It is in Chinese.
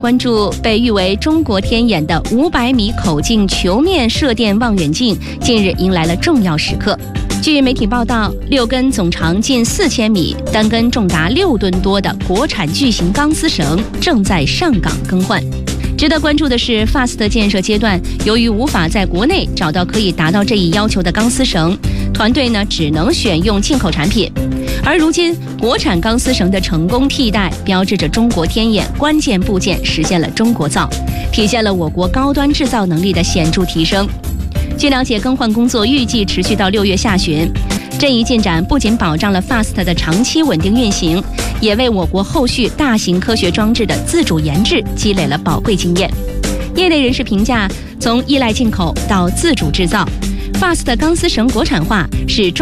关注被誉为中国天眼的500米口径球面射电望远镜，近日迎来了重要时刻。据媒体报道，6根总长近4000米、单根重达6吨多的国产巨型钢丝绳正在上岗更换。值得关注的是 ，FAST 建设阶段，由于无法在国内找到可以达到这一要求的钢丝绳，团队只能选用进口产品。而如今，国产钢丝绳的成功替代，标志着中国天眼关键部件实现了中国造，体现了我国高端制造能力的显著提升。据了解，更换工作预计持续到6月下旬。这一进展不仅保障了 FAST 的长期稳定运行，也为我国后续大型科学装置的自主研制积累了宝贵经验。业内人士评价，从依赖进口到自主制造，FAST 钢丝绳国产化是中